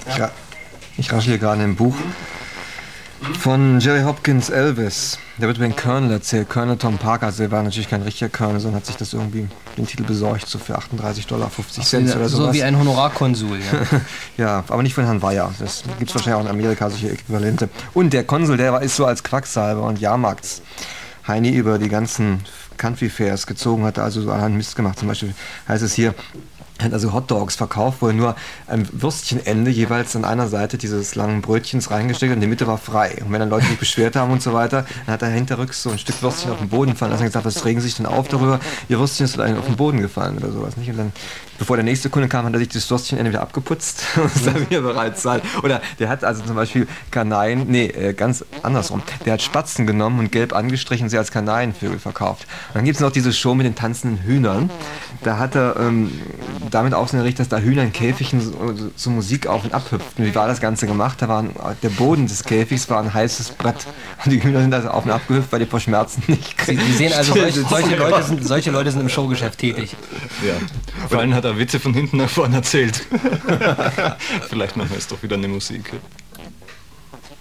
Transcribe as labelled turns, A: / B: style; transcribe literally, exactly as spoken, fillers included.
A: Ja. Ich raschel hier gerade im Buch von Jerry Hopkins, Elvis. Der wird über den Colonel erzählt. Colonel Tom Parker, also der war natürlich kein richtiger Colonel, sondern hat sich das irgendwie, den Titel besorgt, so für achtunddreißig Dollar fünfzig Cent oder sowas.
B: So wie ein Honorarkonsul, ja.
A: Ja, aber nicht von Herrn Weyer. Das gibt es wahrscheinlich auch in Amerika, solche Äquivalente. Und der Konsul, der war, ist so als Quacksalber und Jahrmarkts Heini über die ganzen Country Fairs gezogen, hat also so allerhand Mist gemacht. Zum Beispiel heißt es hier, er hat also Hotdogs verkauft, wo er nur ein Würstchenende jeweils an einer Seite dieses langen Brötchens reingesteckt hat und die Mitte war frei. Und wenn dann Leute sich beschwert haben und so weiter, dann hat er hinterrücks so ein Stück Würstchen auf den Boden fallen lassen und gesagt, was regen Sie sich denn auf darüber? Ihr Würstchen ist auf den Boden gefallen oder sowas, nicht? Und dann, bevor der nächste Kunde kam, hat er sich das Würstchenende wieder abgeputzt und ist dann wieder bereit zahlt. Oder der hat also zum Beispiel Kanaien, nee, ganz andersrum. Der hat Spatzen genommen und gelb angestrichen und sie als Kanarienvögel verkauft. Und dann gibt es noch diese Show mit den tanzenden Hühnern. Da hat er ähm, damit ausgerichtet, dass da Hühner in Käfigen so, so Musik auf und ab hüpften. Wie war das Ganze gemacht? Da war ein, der Boden des Käfigs war ein heißes Brett. Und die Hühner sind also auf und ab gehüpft, weil die vor Schmerzen nicht kriegen.
B: Sie sehen also, solche, solche, Leute sind, solche Leute sind im Showgeschäft tätig.
C: Ja. Vor allem hat er Witze von hinten nach vorne erzählt. Vielleicht machen wir jetzt doch wieder eine Musik.